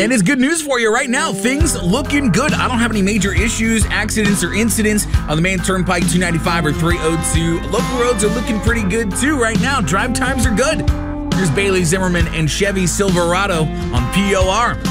And it's good news for you right now. Things looking good. I don't have any major issues, accidents, or incidents on the main turnpike 295 or 302. Local roads are looking pretty good too right now. Drive times are good. Here's Bailey Zimmerman and Chevy Silverado on POR.